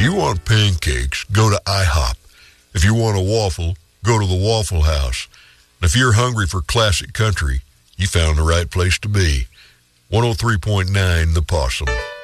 you want pancakes, go to IHOP. If you want a waffle, go to the Waffle House. And if you're hungry for classic country, you found the right place to be. 103.9 The Possum.